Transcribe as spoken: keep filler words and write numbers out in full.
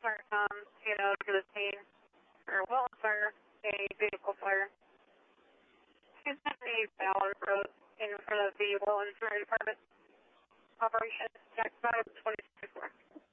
fire comes, you know, to the scene, or wildland fire, a vehicle fire. It's a Ballard Road in front of the Wildland Fire Department. Operation Jack five twenty twenty-four.